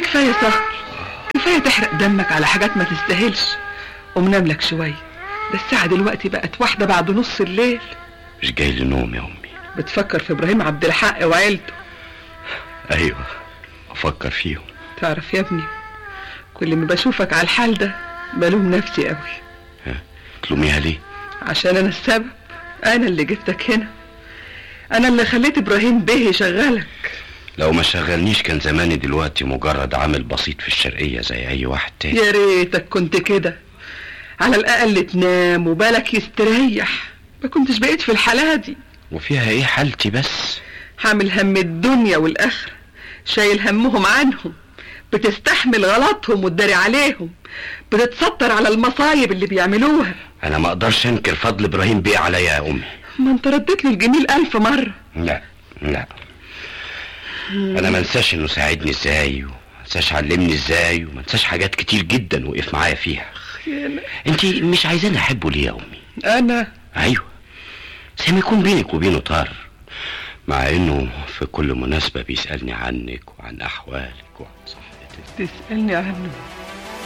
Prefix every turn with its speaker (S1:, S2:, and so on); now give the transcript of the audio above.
S1: كفاية سهر، كفاية تحرق دمك على حاجات ما تستاهلش. قوم نام لك شوية، ده الساعة دلوقتي بقت 1 بعد نص الليل.
S2: مش جاي لي نوم يا امي.
S1: بتفكر في ابراهيم عبد الحق وعيلته؟
S2: ايوه افكر فيهم.
S1: تعرف يا ابني، كل ما بشوفك على الحال ده بلوم نفسي قوي.
S2: تلوميها ليه؟
S1: عشان انا السبب، انا اللي جبتك هنا، انا اللي خليت ابراهيم بيه يشغلك.
S2: لو ما شغلنيش كان زماني دلوقتي مجرد عامل بسيط في الشرقية زي اي واحد تاني.
S1: يا ريتك كنت كده، على الاقل تنام وبالك يستريح، ما كنتش بقيت في الحالة دي.
S2: وفيها ايه حالتي بس؟
S1: حامل هم الدنيا والاخرة، شايل همهم عنهم، بتستحمل غلطهم وتداري عليهم، بتتستر على المصايب اللي بيعملوها.
S2: انا ما اقدرش انكر فضل ابراهيم بيه عليا يا امي.
S1: ما انت رديت له الجميل 1000 مرة.
S2: لا انا ما انساش انه ساعدني ازاي، وما انساش علمني ازاي، وما انساش حاجات كتير جدا وقف معايا فيها. انت مش عايزاني احبه ليه يا امي؟
S1: انا
S2: ايوه، زي ما يكون بينك وبينه طار، مع انه في كل مناسبة بيسألني عنك وعن احوالك وعن صحتك.
S1: تسألني عنه؟